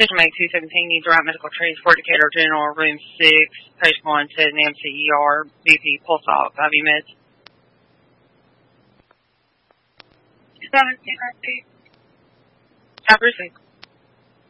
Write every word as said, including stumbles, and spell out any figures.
Attention May two seventeen, needs right medical transport to Decatur General, room six, patient one to an M C E R, B P, pulse ox, I V meds. seventeen, I see. Have received.